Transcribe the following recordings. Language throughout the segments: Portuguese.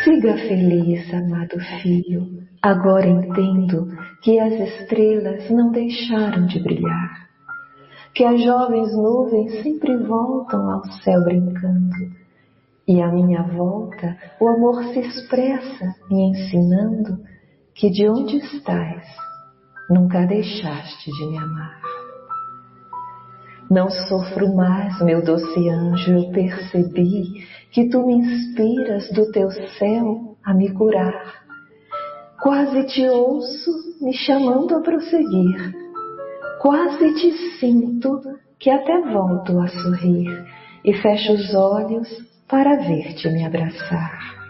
Siga feliz, amado filho. Agora entendo que as estrelas não deixaram de brilhar, que as jovens nuvens sempre voltam ao céu brincando, e à minha volta o amor se expressa me ensinando que de onde estás nunca deixaste de me amar. Não sofro mais, meu doce anjo, eu percebi que tu me inspiras do teu céu a me curar. Quase te ouço me chamando a prosseguir, quase te sinto que até volto a sorrir e fecho os olhos para ver-te me abraçar.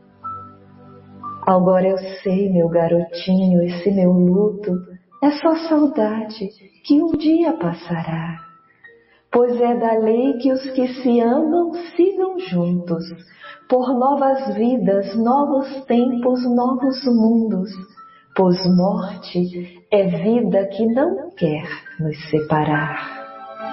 Agora eu sei, meu garotinho, esse meu luto é só saudade que um dia passará, pois é da lei que os que se amam sigam juntos, por novas vidas, novos tempos, novos mundos, pois morte é vida que não quer nos separar.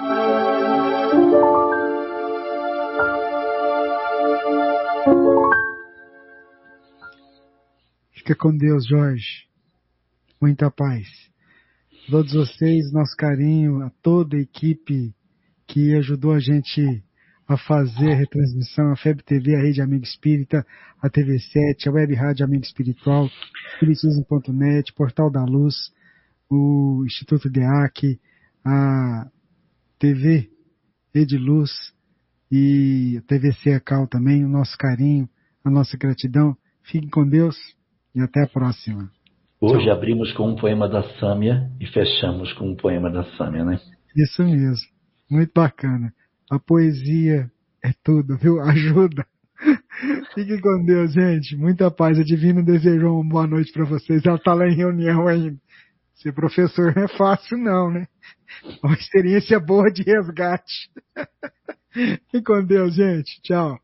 Fica com Deus, Jorge. Muita paz. Todos vocês, nosso carinho, a toda a equipe que ajudou a gente a fazer a retransmissão, a FEB TV, a Rede Amigo Espírita, a TV7, a Web Rádio Amigo Espiritual, Espiritismo.net, Portal da Luz, o Instituto DEAC, a TV Ediluz e a TV Secal também, o nosso carinho, a nossa gratidão. Fiquem com Deus e até a próxima. Hoje abrimos com um poema da Sâmia e fechamos com um poema da Sâmia, né? Isso mesmo. Muito bacana. A poesia é tudo, viu? Ajuda. Fiquem com Deus, gente. Muita paz. A Divina desejou uma boa noite para vocês. Ela está lá em reunião ainda. Ser professor não é fácil, não, né? Uma experiência boa de resgate. Fiquem com Deus, gente. Tchau.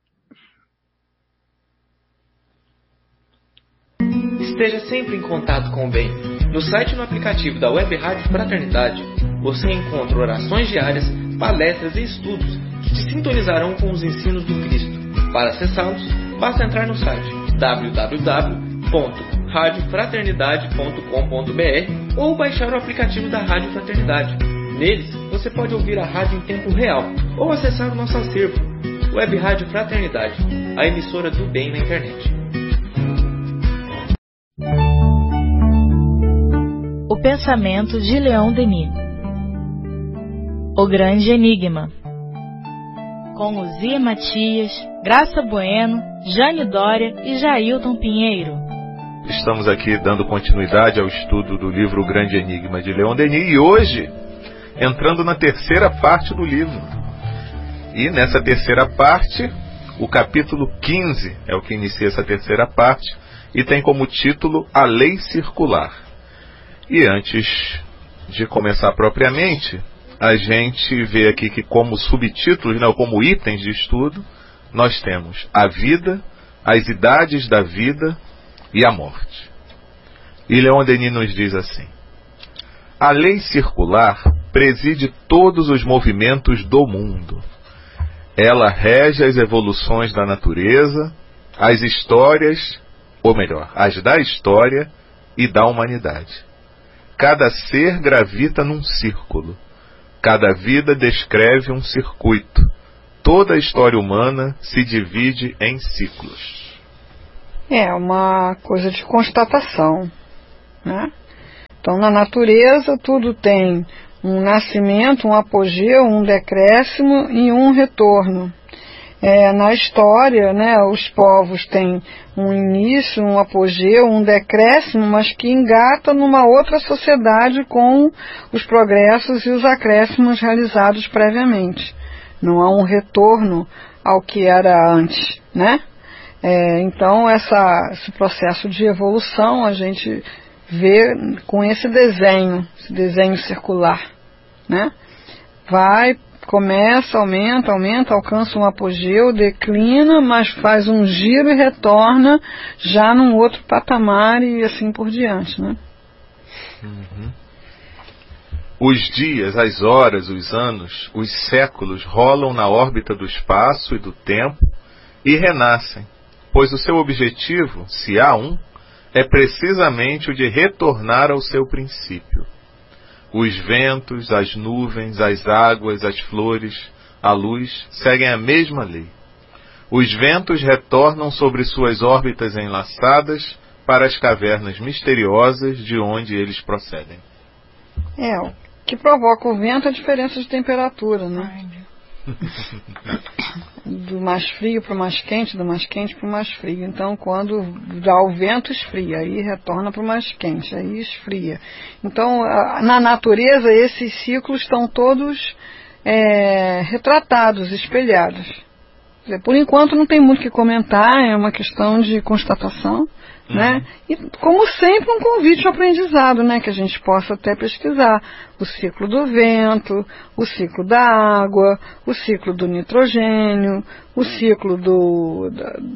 Esteja sempre em contato com o bem. No site e no aplicativo da Web Rádio Fraternidade, você encontra orações diárias, palestras e estudos que te sintonizarão com os ensinos do Cristo. Para acessá-los, basta entrar no site www.radiofraternidade.com.br ou baixar o aplicativo da Rádio Fraternidade. Neles, você pode ouvir a rádio em tempo real ou acessar o nosso acervo, Web Rádio Fraternidade, a emissora do bem na internet. O pensamento de Leon Denis. O Grande Enigma. Com Uzia Matias, Graça Bueno, Jane Dória e Jailton Pinheiro. Estamos aqui dando continuidade ao estudo do livro O Grande Enigma de Leon Denis e hoje entrando na terceira parte do livro. E nessa terceira parte, o capítulo 15 é o que inicia essa terceira parte e tem como título A Lei Circular. E antes de começar propriamente, a gente vê aqui que como subtítulos, ou como itens de estudo, nós temos a vida, as idades da vida e a morte. E Leon Denis nos diz assim: a lei circular preside todos os movimentos do mundo. Ela rege as evoluções da natureza, as histórias, ou melhor, as da história e da humanidade. Cada ser gravita num círculo. Cada vida descreve um circuito. Toda a história humana se divide em ciclos. É uma coisa de constatação, né? Então, na natureza, tudo tem um nascimento, um apogeu, um decréscimo e um retorno. Na história, né, os povos têm um início, um apogeu, um decréscimo, mas que engata numa outra sociedade com os progressos e os acréscimos realizados previamente. Não há um retorno ao que era antes, né? Então, esse processo de evolução a gente vê com esse desenho circular, né? Começa, aumenta, alcança um apogeu, declina, mas faz um giro e retorna já num outro patamar e assim por diante, né? Uhum. Os dias, as horas, os anos, os séculos rolam na órbita do espaço e do tempo e renascem, pois o seu objetivo, se há um, é precisamente o de retornar ao seu princípio. Os ventos, as nuvens, as águas, as flores, a luz, seguem a mesma lei. Os ventos retornam sobre suas órbitas enlaçadas para as cavernas misteriosas de onde eles procedem. O que provoca o vento é a diferença de temperatura, né? Do mais frio para o mais quente, do mais quente para o mais frio. Então, quando dá o vento, esfria, aí retorna para o mais quente, aí esfria. Então, na natureza, esses ciclos estão todos retratados, espelhados. Por enquanto, não tem muito o que comentar, é uma questão de constatação, né? E, como sempre, um convite ao aprendizado, né? Que a gente possa até pesquisar o ciclo do vento, o ciclo da água, o ciclo do nitrogênio, o ciclo do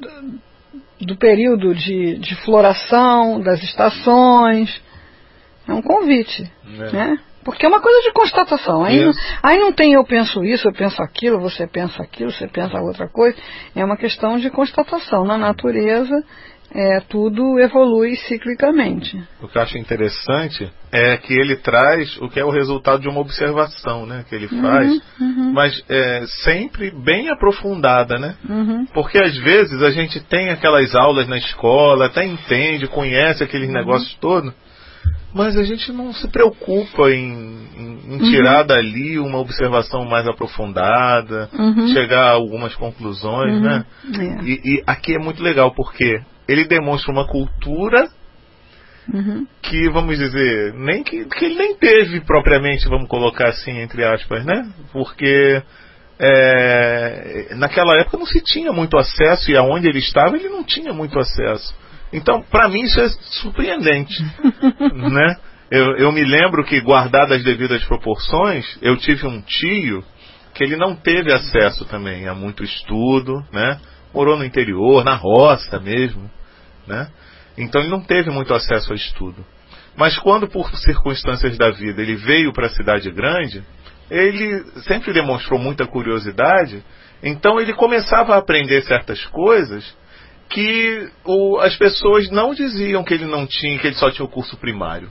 período de floração, das estações. É um convite, né? Porque é uma coisa de constatação. Aí não tem eu penso isso, eu penso aquilo, você pensa aquilo, você pensa outra coisa. É uma questão de constatação. Na natureza, tudo evolui ciclicamente. O que eu acho interessante é que ele traz o que é o resultado de uma observação, né, que ele faz, mas sempre bem aprofundada, né? Porque às vezes a gente tem aquelas aulas na escola, até entende, conhece aqueles negócios todos, mas a gente não se preocupa em tirar dali uma observação mais aprofundada, chegar a algumas conclusões, né? E aqui é muito legal, porque ele demonstra uma cultura que, vamos dizer, que ele nem teve propriamente, vamos colocar assim, entre aspas, né? Porque naquela época não se tinha muito acesso, e aonde ele estava ele não tinha muito acesso. Então, para mim, isso é surpreendente, né? Eu me lembro que, guardado as devidas proporções, eu tive um tio que ele não teve acesso também a muito estudo, né? Morou no interior, na roça mesmo, né? Então ele não teve muito acesso ao estudo. Mas quando, por circunstâncias da vida, ele veio para a cidade grande, ele sempre demonstrou muita curiosidade, então ele começava a aprender certas coisas que as pessoas não diziam que ele não tinha, que ele só tinha o curso primário.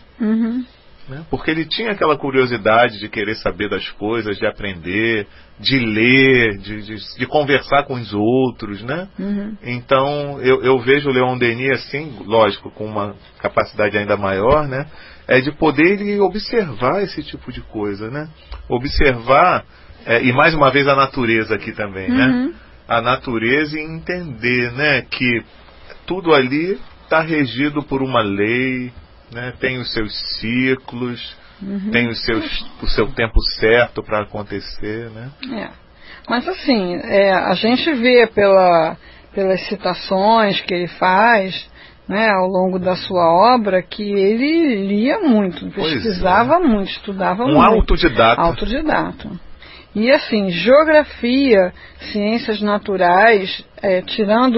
Né? Porque ele tinha aquela curiosidade de querer saber das coisas, de aprender, de ler, de conversar com os outros, né? Então eu vejo o Leon Denis assim, lógico, com uma capacidade ainda maior, né? De poder observar esse tipo de coisa, né? Observar, e mais uma vez a natureza aqui também, né? A natureza, e entender, né, que tudo ali está regido por uma lei, né, tem os seus ciclos, tem o seu tempo certo para acontecer, né? Mas assim, a gente vê pelas citações que ele faz, né, ao longo da sua obra, que ele lia muito, pesquisava muito, estudava muito. Autodidata. E assim, geografia, ciências naturais, tirando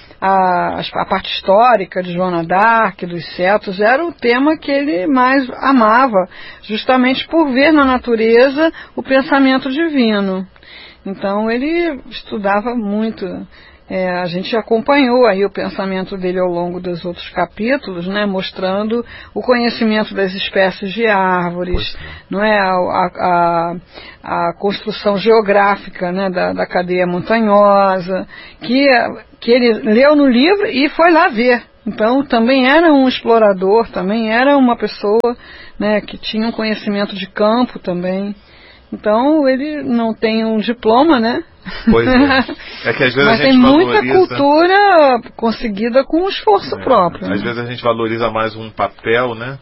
a parte histórica de Joana d'Arc, dos Cetos, era o tema que ele mais amava, justamente por ver na natureza o pensamento divino. Então ele estudava muito. A gente acompanhou aí o pensamento dele ao longo dos outros capítulos, né, mostrando o conhecimento das espécies de árvores, não é, a construção geográfica, né, da cadeia montanhosa, que ele leu no livro e foi lá ver. Então também era um explorador, também era uma pessoa, né, que tinha um conhecimento de campo também. Então ele não tem um diploma, né? Pois é que às vezes mas a gente tem muita valoriza... cultura conseguida com um esforço próprio. Às vezes a gente valoriza mais um papel, né?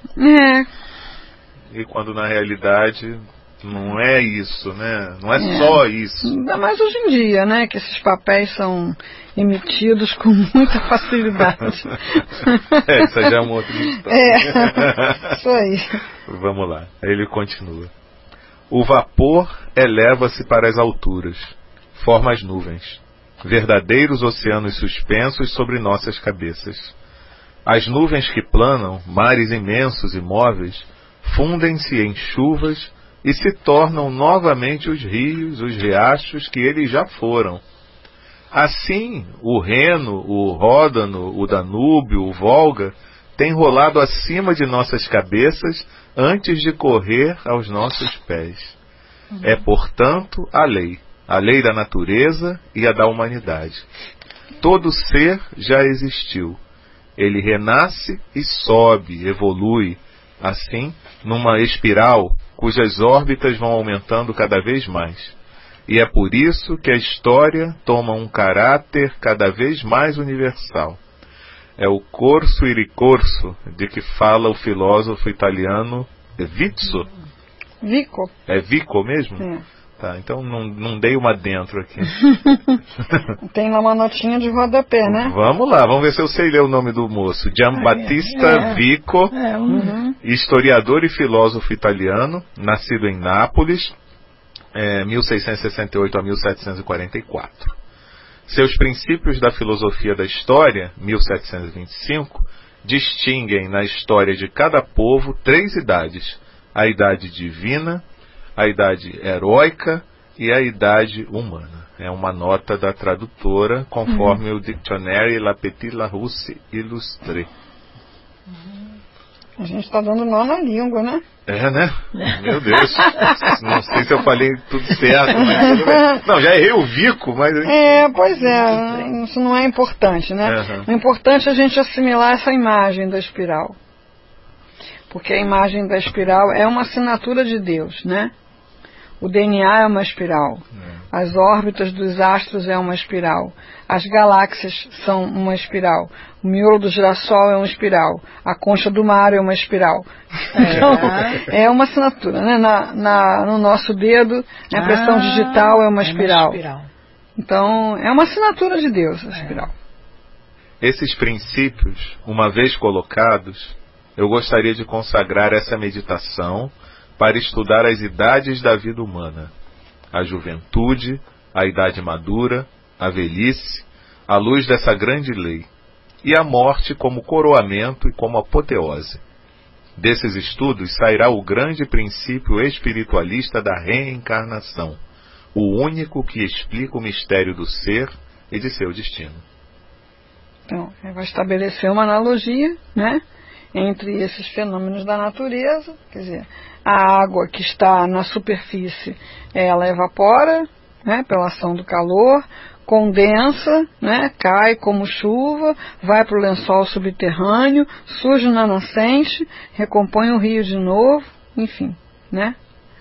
E quando na realidade não é isso, né? Não é só isso. Ainda mais hoje em dia, né? Que esses papéis são emitidos com muita facilidade. Essa já é uma outra história. Isso aí. Vamos lá. Ele continua. O vapor eleva-se para as alturas, forma as nuvens, verdadeiros oceanos suspensos sobre nossas cabeças. As nuvens que planam, mares imensos e móveis, fundem-se em chuvas e se tornam novamente os rios, os riachos que eles já foram. Assim, o Reno, o Ródano, o Danúbio, o Volga têm rolado acima de nossas cabeças antes de correr aos nossos pés. É, portanto, a lei da natureza e a da humanidade. Todo ser já existiu. Ele renasce e sobe, evolui, assim, numa espiral cujas órbitas vão aumentando cada vez mais. E é por isso que a história toma um caráter cada vez mais universal. É o corso e ricorso de que fala o filósofo italiano Vico. Vico. É Vico mesmo? É. Tá, então não dei uma dentro aqui. Tem lá uma notinha de rodapé, né? Vamos lá, vamos ver se eu sei ler o nome do moço. Giambattista Vico, historiador e filósofo italiano, nascido em Nápoles, 1668 a 1744. Seus princípios da filosofia da história, 1725, distinguem na história de cada povo 3 idades: a idade divina, a idade heróica e a idade humana. É uma nota da tradutora, conforme o Dictionnaire La Petite Larousse Illustré. A gente está dando nó na língua, né? É, né? Meu Deus. Não sei se eu falei tudo certo, mas tudo bem. Não, já errei o Vico, mas... Pois é. Isso não é importante, né? O importante é a gente assimilar essa imagem da espiral. Porque a imagem da espiral é uma assinatura de Deus, né? O DNA é uma espiral. As órbitas dos astros é uma espiral. As galáxias são uma espiral. O miolo do girassol é uma espiral. A concha do mar é uma espiral. Então, é uma assinatura, né? No nosso dedo, a impressão digital é uma espiral. Então, é uma assinatura de Deus, a espiral. Esses princípios, uma vez colocados, eu gostaria de consagrar essa meditação para estudar as idades da vida humana: a juventude, a idade madura, a velhice, à luz dessa grande lei, e a morte como coroamento e como apoteose. Desses estudos sairá o grande princípio espiritualista da reencarnação, o único que explica o mistério do ser e de seu destino. Então, vai estabelecer uma analogia, né, entre esses fenômenos da natureza. Quer dizer, a água que está na superfície, ela evapora, né, pela ação do calor, condensa, né, cai como chuva, vai para o lençol subterrâneo, surge na nascente, recompõe o rio de novo, enfim, né?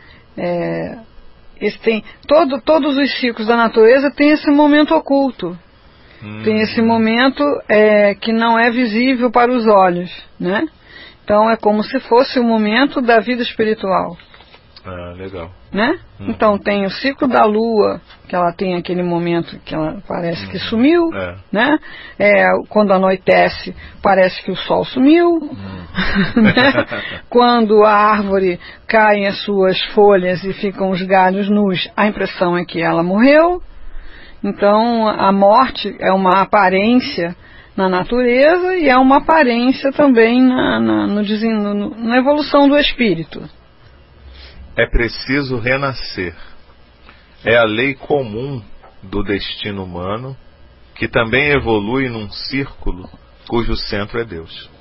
Todos os ciclos da natureza têm esse momento oculto. Tem esse momento que não é visível para os olhos, né? Então é como se fosse o momento da vida espiritual. Legal. Né? Então tem o ciclo da lua, que ela tem aquele momento que ela parece que sumiu, né? Quando anoitece, parece que o sol sumiu. Né? Quando a árvore cai as suas folhas e ficam os galhos nus, a impressão é que ela morreu. Então a morte é uma aparência na natureza e é uma aparência também na evolução do espírito. É preciso renascer. É a lei comum do destino humano, que também evolui num círculo cujo centro é Deus.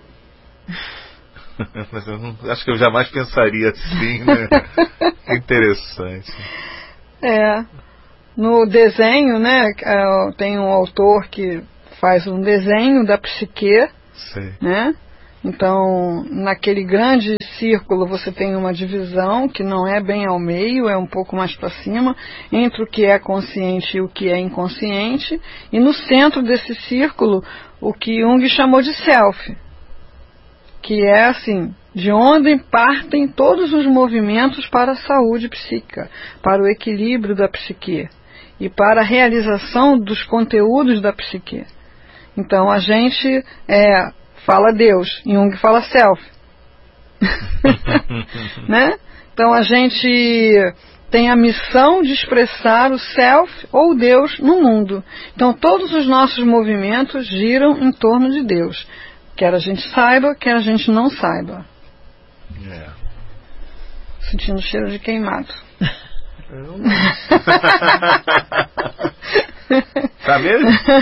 Mas acho que eu jamais pensaria assim, né? Que interessante. No desenho, né, tem um autor que faz um desenho da psique, né? Então, naquele grande círculo você tem uma divisão que não é bem ao meio, é um pouco mais para cima, entre o que é consciente e o que é inconsciente, e no centro desse círculo, o que Jung chamou de self, que é assim, de onde partem todos os movimentos para a saúde psíquica, para o equilíbrio da psique e para a realização dos conteúdos da psique. Então a gente fala Deus, Jung fala self. Né? Então a gente tem a missão de expressar o self ou Deus no mundo. Então todos os nossos movimentos giram em torno de Deus, quer a gente saiba, quer a gente não saiba. Sentindo o cheiro de queimado. Tá mesmo?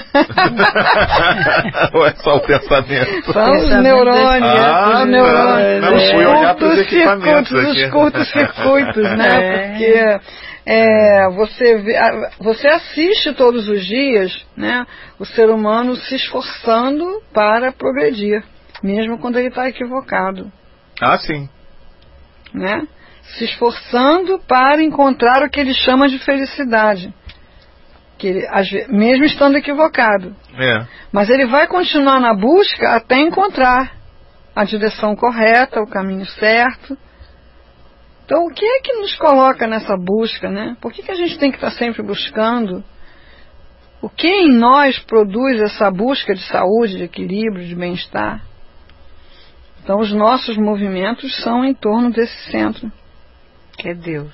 Ou é só o pensamento? São os neurônios. Os neurônios. Não, fui olhar para os equipamentos aqui. Os curtos-circuitos, né? Porque você assiste todos os dias, né, o ser humano se esforçando para progredir, mesmo quando ele está equivocado. Ah, sim. Né? Se esforçando para encontrar o que ele chama de felicidade, que ele, mesmo estando equivocado. Mas ele vai continuar na busca até encontrar a direção correta, o caminho certo. Então, o que é que nos coloca nessa busca, né? Por que a gente tem que estar sempre buscando? O que em nós produz essa busca de saúde, de equilíbrio, de bem-estar? Então, os nossos movimentos são em torno desse centro. Que é Deus.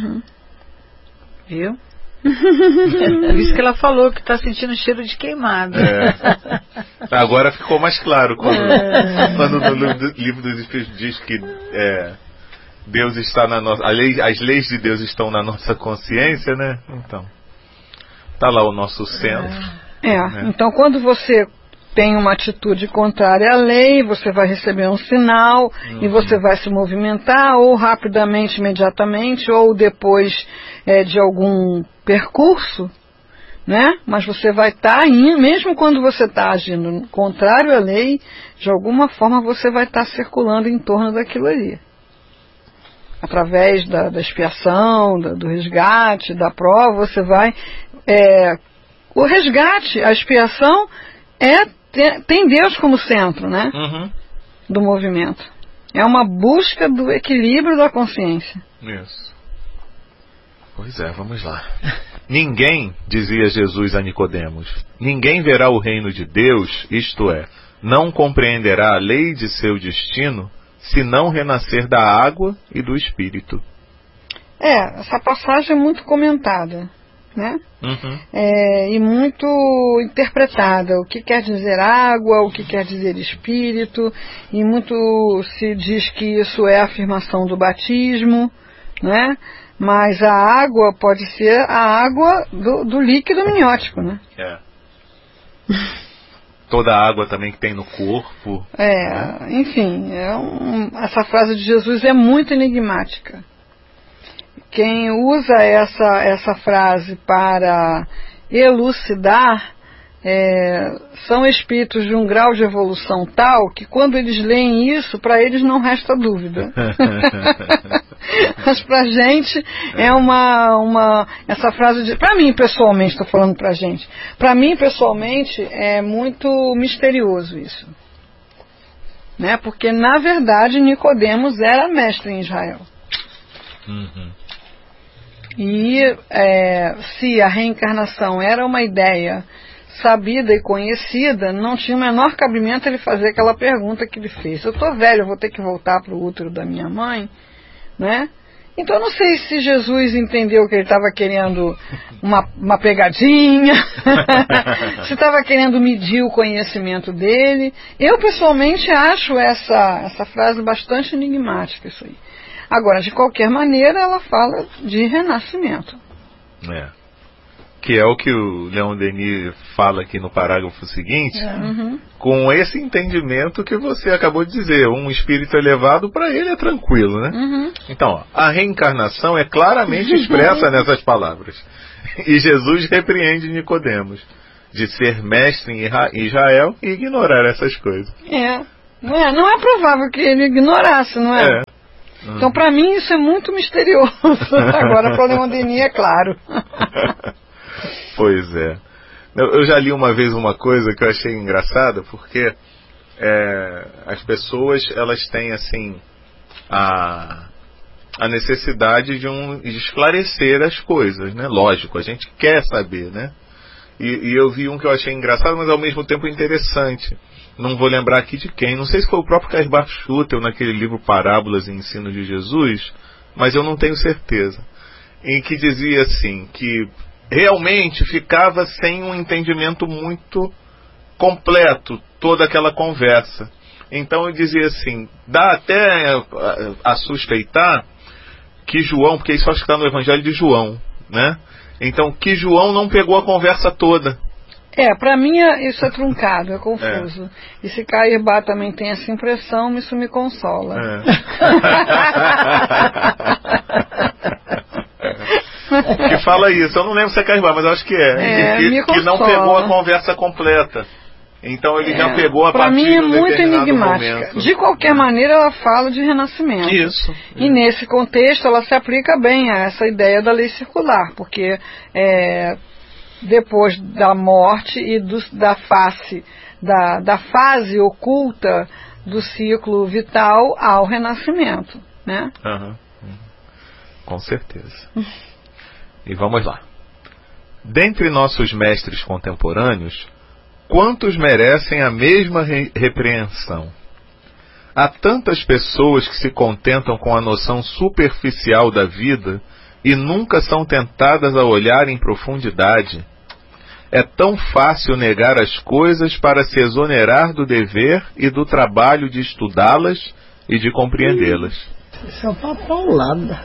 Viu? Por isso que ela falou que está sentindo cheiro de queimado. Agora ficou mais claro quando no livro dos Espíritos diz que Deus está na nossa... as leis de Deus estão na nossa consciência, né? Então, está lá o nosso centro. Então quando você tem uma atitude contrária à lei, você vai receber um sinal e você vai se movimentar, ou rapidamente, imediatamente, ou depois de algum percurso, né? Mas você vai estar indo, mesmo quando você está agindo contrário à lei, de alguma forma você vai estar circulando em torno daquilo ali. Através da expiação, do resgate, da prova, você vai... o resgate, a expiação, tem Deus como centro, né? Do movimento. É uma busca do equilíbrio da consciência. Isso. Pois é, vamos lá. Ninguém, dizia Jesus a Nicodemos, ninguém verá o reino de Deus, isto é, não compreenderá a lei de seu destino, se não renascer da água e do Espírito. Essa passagem é muito comentada, né? E muito interpretada. O que quer dizer água, o que quer dizer Espírito, e muito se diz que isso é a afirmação do batismo, né? Mas a água pode ser a água do líquido amniótico, né? Toda a água também que tem no corpo. Enfim, essa frase de Jesus é muito enigmática. Quem usa essa frase para elucidar são espíritos de um grau de evolução tal que quando eles leem isso, para eles não resta dúvida. Mas pra gente essa frase para mim pessoalmente, estou falando pra gente, para mim pessoalmente é muito misterioso isso, né? Porque na verdade Nicodemos era mestre em Israel. E se a reencarnação era uma ideia sabida e conhecida, não tinha o menor cabimento ele fazer aquela pergunta que ele fez. Eu estou velho, eu vou ter que voltar para o útero da minha mãe, né? Então eu não sei se Jesus entendeu que ele estava querendo uma pegadinha, se estava querendo medir o conhecimento dele. Eu pessoalmente acho essa frase bastante enigmática, isso aí. Agora, de qualquer maneira, ela fala de renascimento. Que é o que o Leon Denis fala aqui no parágrafo seguinte, com esse entendimento que você acabou de dizer, um espírito elevado, para ele é tranquilo, né? Então, a reencarnação é claramente expressa nessas palavras. E Jesus repreende Nicodemos de ser mestre em Israel e ignorar essas coisas. Não é provável que ele ignorasse, não é? Então, para mim, isso é muito misterioso. Agora, para o Leon Denis, é claro. Pois é. Eu já li uma vez uma coisa que eu achei engraçada, porque as pessoas, elas têm, assim, a necessidade de esclarecer as coisas, né? Lógico, a gente quer saber, né? E eu vi um que eu achei engraçado, mas ao mesmo tempo interessante. Não vou lembrar aqui de quem. Não sei se foi o próprio Caspar Schutel naquele livro Parábolas e Ensinos de Jesus, mas eu não tenho certeza. Em que dizia assim, que realmente ficava sem um entendimento muito completo toda aquela conversa. Então eu dizia assim, dá até a suspeitar que João, porque isso acho que está no Evangelho de João, né? Então, que João não pegou a conversa toda. Para mim isso é truncado, é confuso. E se Caírbá também tem essa impressão, isso me consola. Que fala isso, eu não lembro se é Caírbá, mas eu acho que que não pegou a conversa completa. Então ele já pegou a partir de um determinado momento. Para mim é muito enigmática. De qualquer maneira, ela fala de renascimento. Isso. E nesse contexto ela se aplica bem a essa ideia da lei circular, porque depois da morte e da fase oculta do ciclo vital ao renascimento, né? Com certeza. E vamos lá. Dentre nossos mestres contemporâneos, quantos merecem a mesma repreensão? Há tantas pessoas que se contentam com a noção superficial da vida e nunca são tentadas a olhar em profundidade. É tão fácil negar as coisas para se exonerar do dever e do trabalho de estudá-las e de compreendê-las. Isso é uma paulada.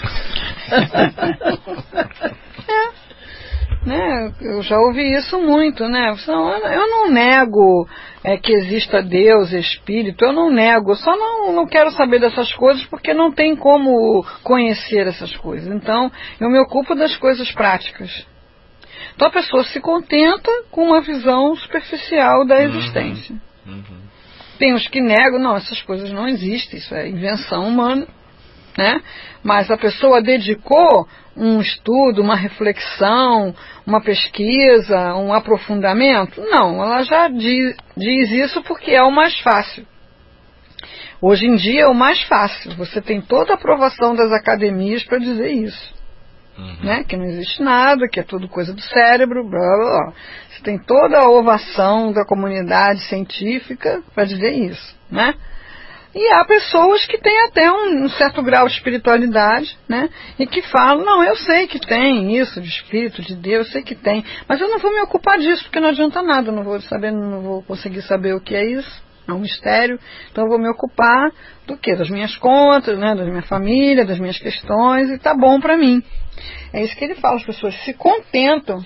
Eu já ouvi isso muito, né? Eu não nego que exista Deus, Espírito, eu não nego, eu só não quero saber dessas coisas porque não tem como conhecer essas coisas. Então, eu me ocupo das coisas práticas. Então a pessoa se contenta com uma visão superficial da existência. Tem os que negam, não, essas coisas não existem, isso é invenção humana, né? Mas a pessoa dedicou um estudo, uma reflexão, uma pesquisa, um aprofundamento? Não, ela já diz isso porque é o mais fácil. Hoje em dia é o mais fácil. Você tem toda a aprovação das academias para dizer isso. Né? Que não existe nada, que é tudo coisa do cérebro, blá blá blá. Você tem toda a ovação da comunidade científica para dizer isso, né? E há pessoas que têm até um certo grau de espiritualidade, né? E que falam, não, eu sei que tem isso de espírito, de Deus, eu sei que tem, mas eu não vou me ocupar disso, porque não adianta nada, eu não vou conseguir saber o que é isso, é um mistério, então eu vou me ocupar do quê? Das minhas contas, né? Da minha família, das minhas questões, e tá bom para mim. É isso que ele fala, as pessoas se contentam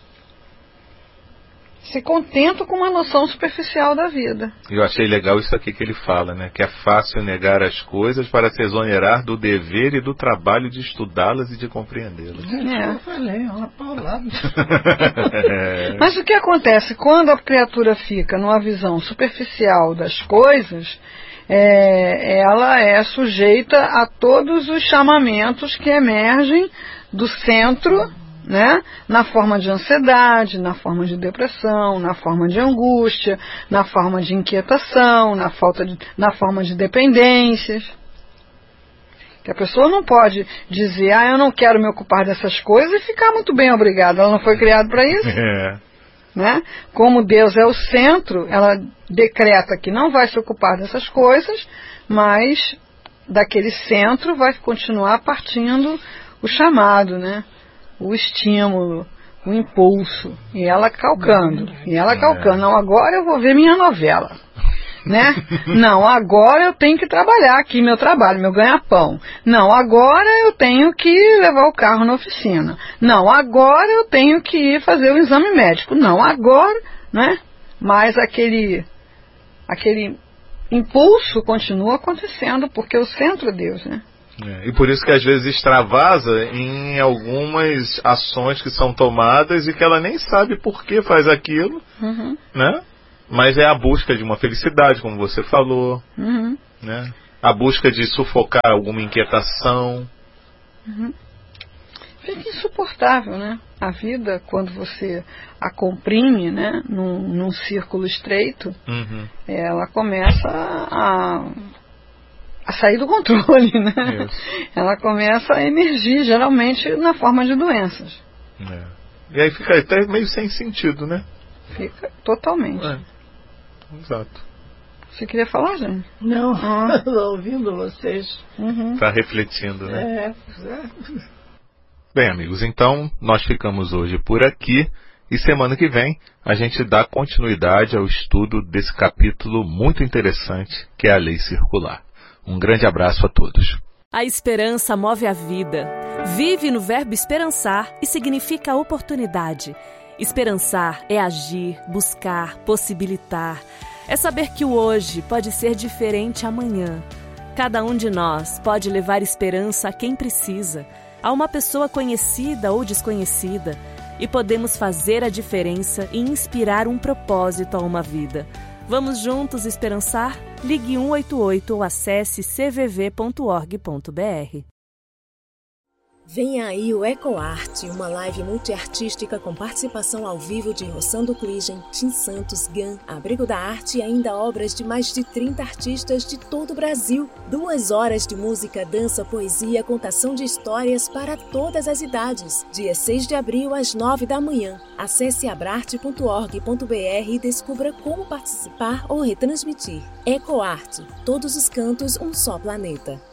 com uma noção superficial da vida. Eu achei legal isso aqui que ele fala, né? Que é fácil negar as coisas para se exonerar do dever e do trabalho de estudá-las e de compreendê-las. Eu falei, uma paulada. Mas o que acontece quando a criatura fica numa visão superficial das coisas? Ela é sujeita a todos os chamamentos que emergem do centro, né? Na forma de ansiedade, na forma de depressão, na forma de angústia, na forma de inquietação, na forma de dependências. Que a pessoa não pode dizer, eu não quero me ocupar dessas coisas e ficar muito bem obrigada. Ela não foi criada para isso. Né? Como Deus é o centro, ela decreta que não vai se ocupar dessas coisas, mas daquele centro vai continuar partindo o chamado, né? O estímulo, o impulso, e ela calcando, não, agora eu vou ver minha novela, né? Não, agora eu tenho que trabalhar aqui, meu trabalho, meu ganha-pão. Não, agora eu tenho que levar o carro na oficina. Não, agora eu tenho que ir fazer o exame médico. Não, agora, né? Mas aquele impulso continua acontecendo, porque o centro é Deus, né? E por isso que às vezes extravasa em algumas ações que são tomadas e que ela nem sabe por que faz aquilo, né? Mas é a busca de uma felicidade, como você falou, né? A busca de sufocar alguma inquietação. Fica insuportável, né? A vida, quando você a comprime, né? Num círculo estreito, ela começa a sair do controle, né? Ela começa a emergir, geralmente, na forma de doenças. E aí fica até meio sem sentido, né? Fica totalmente. Exato. Você queria falar, gente? Não, estou ouvindo vocês. Está refletindo, né? Bem, amigos, então nós ficamos hoje por aqui e semana que vem a gente dá continuidade ao estudo desse capítulo muito interessante que é a lei circular. Um grande abraço a todos. A esperança move a vida. Vive no verbo esperançar e significa oportunidade. Esperançar é agir, buscar, possibilitar. É saber que o hoje pode ser diferente amanhã. Cada um de nós pode levar esperança a quem precisa, a uma pessoa conhecida ou desconhecida, e podemos fazer a diferença e inspirar um propósito a uma vida. Vamos juntos esperançar? Ligue 188 ou acesse cvv.org.br. Venha aí o EcoArte, uma live multiartística com participação ao vivo de Rossando Kligen, Tim Santos, GAN, Abrigo da Arte e ainda obras de mais de 30 artistas de todo o Brasil. 2 horas de música, dança, poesia, contação de histórias para todas as idades. Dia 6 de abril, às 9 da manhã. Acesse abrarte.org.br e descubra como participar ou retransmitir. EcoArte, todos os cantos, um só planeta.